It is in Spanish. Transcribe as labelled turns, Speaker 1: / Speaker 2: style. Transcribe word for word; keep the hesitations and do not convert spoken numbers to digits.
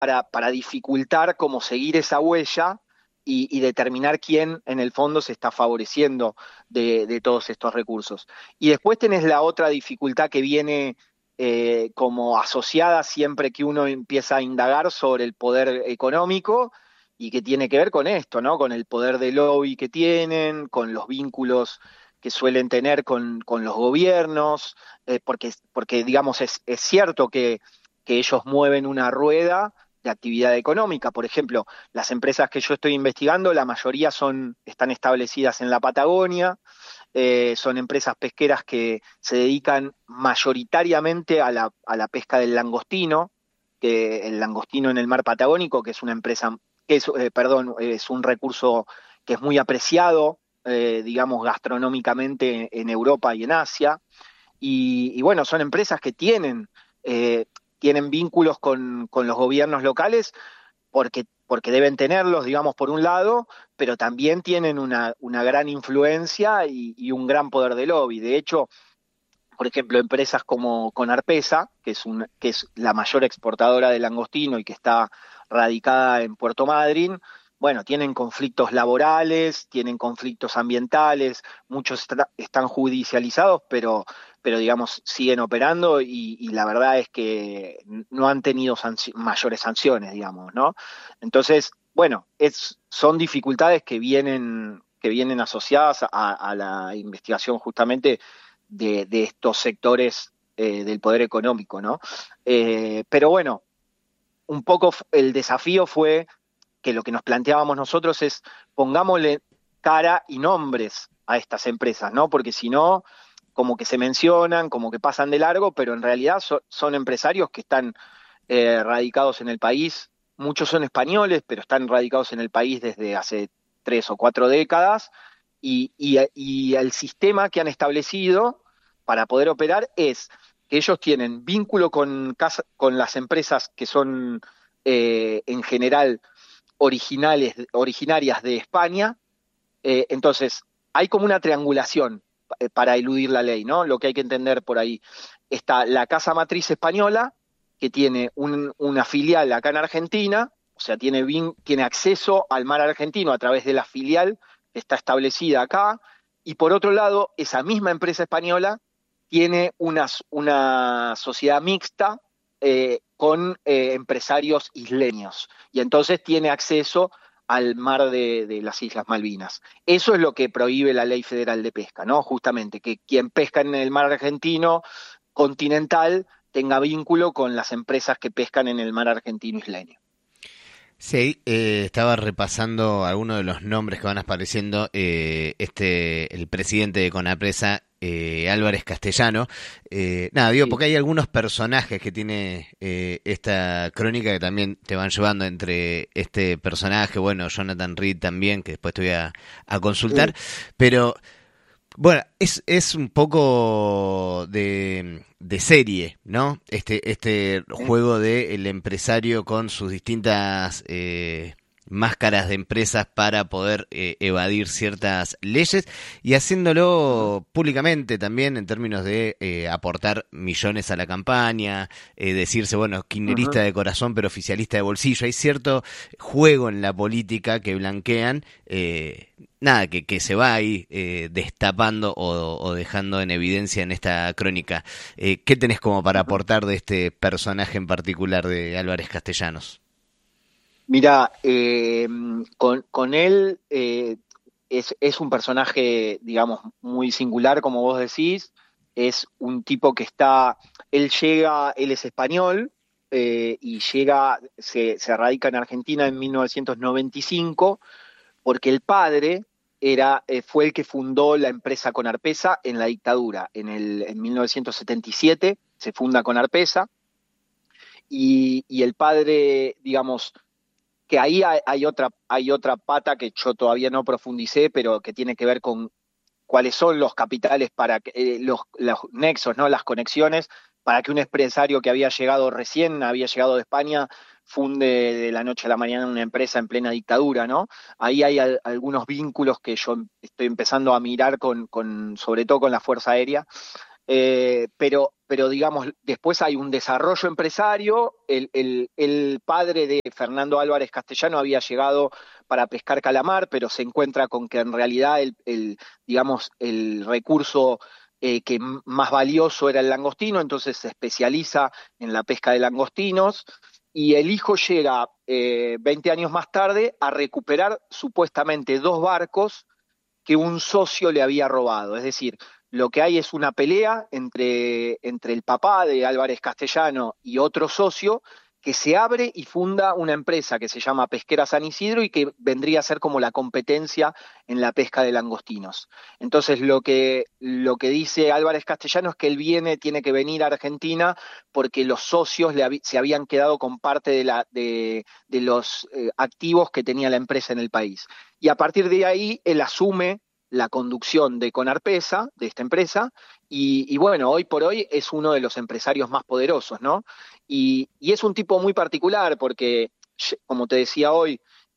Speaker 1: para, para dificultar cómo seguir esa huella y, y determinar quién en el fondo se está favoreciendo de, de todos estos recursos. Y después tenés la otra dificultad que viene eh, como asociada siempre que uno empieza a indagar sobre el poder económico y que tiene que ver con esto, ¿no? Con el poder de lobby que tienen, con los vínculos que suelen tener con, con los gobiernos, eh, porque, porque digamos es, es cierto que, que ellos mueven una rueda de actividad económica. Por ejemplo, las empresas que yo estoy investigando, la mayoría son, están establecidas en la Patagonia, eh, son empresas pesqueras que se dedican mayoritariamente a la, a la pesca del langostino, que el langostino en el mar Patagónico, que es una empresa, que es, eh, perdón, es un recurso que es muy apreciado, eh, digamos, gastronómicamente en Europa y en Asia. Y, y bueno, son empresas que tienen, eh, tienen vínculos con, con los gobiernos locales porque, porque deben tenerlos, digamos, por un lado, pero también tienen una, una gran influencia y, y un gran poder de lobby. De hecho, por ejemplo, empresas como Conarpesa, que es, un, que es la mayor exportadora de langostino y que está radicada en Puerto Madryn, bueno, tienen conflictos laborales, tienen conflictos ambientales, muchos est están judicializados, pero, pero digamos, siguen operando y, y la verdad es que no han tenido sanci mayores sanciones, digamos, ¿no? Entonces, bueno, es, son dificultades que vienen, que vienen asociadas a, a la investigación justamente de, de estos sectores eh, del poder económico, ¿no? Eh, pero bueno, un poco el desafío fue que lo que nos planteábamos nosotros es pongámosle cara y nombres a estas empresas, ¿no? Porque si no, como que se mencionan, como que pasan de largo, pero en realidad so, son empresarios que están eh, radicados en el país. Muchos son españoles, pero están radicados en el país desde hace tres o cuatro décadas y, y, y el sistema que han establecido para poder operar es que ellos tienen vínculo con, casa, con las empresas que son eh, en general originales, originarias de España. Eh, entonces, hay como una triangulación eh, para eludir la ley, ¿no? Lo que hay que entender por ahí. Está la casa matriz española, que tiene un, una filial acá en Argentina, o sea, tiene, vin, tiene acceso al mar argentino a través de la filial que está establecida acá, y por otro lado, esa misma empresa española tiene una, una sociedad mixta eh, con eh, empresarios isleños, y entonces tiene acceso al mar de, de las Islas Malvinas. Eso es lo que prohíbe la ley federal de pesca, ¿no? Justamente, que quien pesca en el mar argentino continental tenga vínculo con las empresas que pescan en el mar argentino isleño.
Speaker 2: Sí, eh, estaba repasando algunos de los nombres que van apareciendo. Eh, este, el presidente de Conapresa, eh, Álvarez Castellano. Eh, nada, digo,
Speaker 1: Sí.
Speaker 2: porque hay algunos personajes que tiene eh, esta crónica que también te van llevando entre este personaje, bueno, Jonathan Reed también, que después te voy a, a consultar,
Speaker 1: Sí.
Speaker 2: pero bueno, es, es un poco de, de serie, ¿no? Este, este
Speaker 1: ¿Eh?
Speaker 2: juego de el empresario con sus distintas eh, máscaras de empresas para poder eh, evadir ciertas leyes y
Speaker 1: Uh-huh.
Speaker 2: haciéndolo públicamente también en términos de eh, aportar millones a la campaña, eh, decirse, bueno, kirchnerista
Speaker 1: Uh-huh.
Speaker 2: de corazón pero oficialista de bolsillo. Hay cierto juego en la política que blanquean. Eh, Nada, que, que se va ahí eh, destapando o, o dejando en evidencia en esta crónica. Eh, ¿Qué tenés como para
Speaker 1: Uh-huh.
Speaker 2: aportar de este personaje en particular de Álvarez Castellanos?
Speaker 1: Mira, eh, con, con él eh, es, es un personaje, digamos, muy singular, como vos decís. Es un tipo que está, él llega, él es español eh, y llega, se, se radica en Argentina en mil novecientos noventa y cinco porque el padre era, eh, fue el que fundó la empresa Conarpesa en la dictadura. En, el, en mil novecientos setenta y siete se funda Conarpesa y, y el padre, digamos, que ahí hay, hay, otra, hay otra pata que yo todavía no profundicé, pero que tiene que ver con cuáles son los capitales para que, eh, los, los nexos, ¿no? Las conexiones para que un empresario que había llegado recién, había llegado de España, funde de la noche a la mañana una empresa en plena dictadura, ¿no? Ahí hay al, algunos vínculos que yo estoy empezando a mirar con, con, sobre todo con la Fuerza Aérea, Eh, pero, pero digamos, después hay un desarrollo empresario. El, el, el padre de Fernando Álvarez Castellano había llegado para pescar calamar, pero se encuentra con que en realidad el, el digamos, el recurso eh, que m- más valioso era el langostino, entonces se especializa en la pesca de langostinos. Y el hijo llega eh, veinte años más tarde a recuperar supuestamente dos barcos que un socio le había robado. Es decir, lo que hay es una pelea entre, entre el papá de Álvarez Castellano y otro socio que se abre y funda una empresa que se llama Pesquera San Isidro y que vendría a ser como la competencia en la pesca de langostinos. Entonces lo que, lo que dice Álvarez Castellano es que él viene, tiene que venir a Argentina porque los socios le hab- se habían quedado con parte de, la, de, de los eh, activos que tenía la empresa en el país. Y a partir de ahí él asume la conducción de Conarpesa, de esta empresa, y, y bueno, hoy por hoy es uno de los empresarios más poderosos, ¿no? Y, y es un tipo muy particular porque, como te decía hoy,